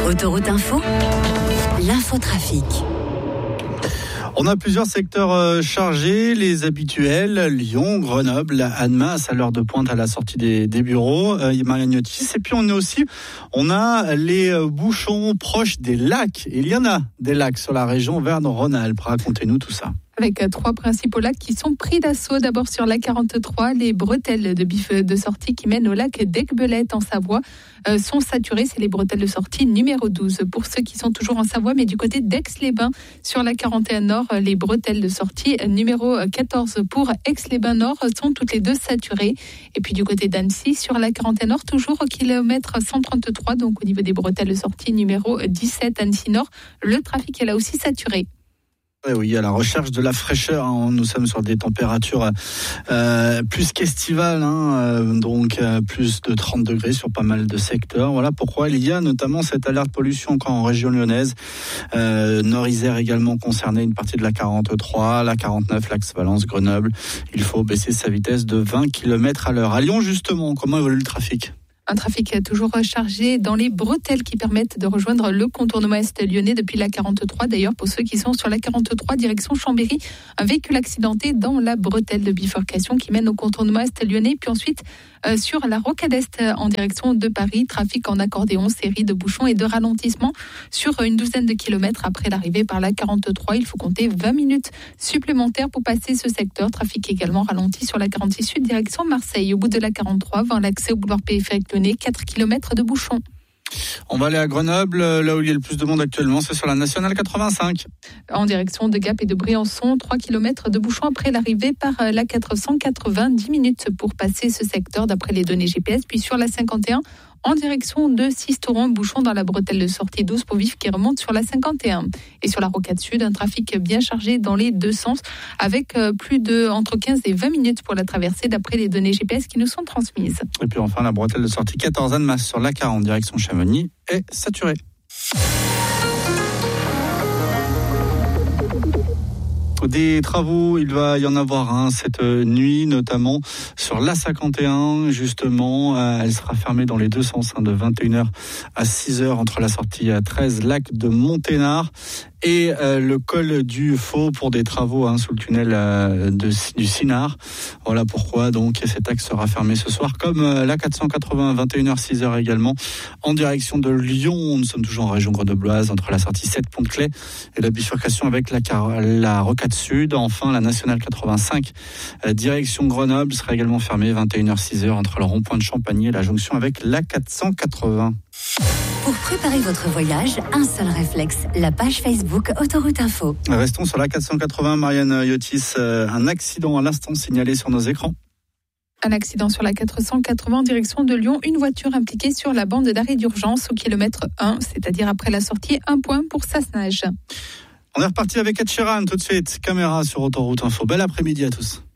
Autoroute Info, l'infotrafic. On a plusieurs secteurs chargés, les habituels, Lyon, Grenoble, Annemasse, à l'heure de pointe à la sortie des bureaux, Marianne Yotis. Et puis on a les bouchons proches des lacs. Il y en a des lacs sur la région Auvergne-Rhône-Alpes. Racontez-nous tout ça. Avec 3 principaux lacs qui sont pris d'assaut. D'abord sur la 43, les bretelles de bif de sortie qui mènent au lac d'Aiguebelette en Savoie sont saturées. C'est les bretelles de sortie numéro 12 pour ceux qui sont toujours en Savoie, mais du côté d'Aix-les-Bains sur la 41 Nord, les bretelles de sortie numéro 14 pour Aix-les-Bains Nord sont toutes les deux saturées. Et puis du côté d'Annecy sur la 41 Nord, toujours au kilomètre 133, donc au niveau des bretelles de sortie numéro 17 Annecy Nord, le trafic est là aussi saturé. Oui, à la recherche de la fraîcheur. Nous sommes sur des températures plus qu'estivales, donc plus de 30 degrés sur pas mal de secteurs. Voilà pourquoi il y a notamment cette alerte pollution encore en région lyonnaise. Nord-Isère également concerné, une partie de la 43, la 49, l'axe Valence-Grenoble. Il faut baisser sa vitesse de 20 km à l'heure. À Lyon, justement, comment évolue le trafic ? Un trafic toujours chargé dans les bretelles qui permettent de rejoindre le contournement est lyonnais depuis la 43. D'ailleurs, pour ceux qui sont sur la 43, direction Chambéry, un véhicule accidenté dans la bretelle de bifurcation qui mène au contournement est lyonnais. Puis ensuite, sur la rocade est en direction de Paris, trafic en accordéon, série de bouchons et de ralentissements sur une douzaine de kilomètres après l'arrivée par la 43. Il faut compter 20 minutes supplémentaires pour passer ce secteur. Trafic également ralenti sur la 46 Sud, direction Marseille. Au bout de la 43, vers l'accès au boulevard périphérique lyonnais, 4 km de bouchons. On va aller à Grenoble, là où il y a le plus de monde actuellement, c'est sur la nationale 85. En direction de Gap et de Briançon, 3 km de bouchons après l'arrivée par la 480, 10 minutes pour passer ce secteur d'après les données GPS. Puis sur la 51, en direction de Sisteron, bouchon dans la bretelle de sortie 12 pour Vif qui remonte sur la 51. Et sur la rocade sud, un trafic bien chargé dans les deux sens avec plus de entre 15 et 20 minutes pour la traversée d'après les données GPS qui nous sont transmises. Et puis enfin, la bretelle de sortie 14 Annemasse sur la 40 direction Chamonix est saturée. Des travaux, il va y en avoir cette nuit, notamment sur l'A51, justement. Elle sera fermée dans les deux sens, de 21h à 6h entre la sortie à 13, lac de Monténard, et le col du Faux pour des travaux sous le tunnel du Sinard. Voilà pourquoi donc cet axe sera fermé ce soir, comme la 480, 21h, 6h également, en direction de Lyon. Nous sommes toujours en région grenobloise, entre la sortie 7 Pont-de-Claix et la bifurcation avec la rocade sud. Enfin, la nationale 85, direction Grenoble, sera également fermée 21h, 6h entre le rond-point de Champagny et la jonction avec la 480. Pour préparer votre voyage, un seul réflexe, la page Facebook Autoroute Info. Restons sur la 480, Marianne Yotis. Un accident à l'instant signalé sur nos écrans. Un accident sur la 480 en direction de Lyon. Une voiture impliquée sur la bande d'arrêt d'urgence au kilomètre 1, c'est-à-dire après la sortie 1 point pour Sassenage. On est reparti avec Ed Sheeran tout de suite. Caméra sur Autoroute Info. Bel après-midi à tous.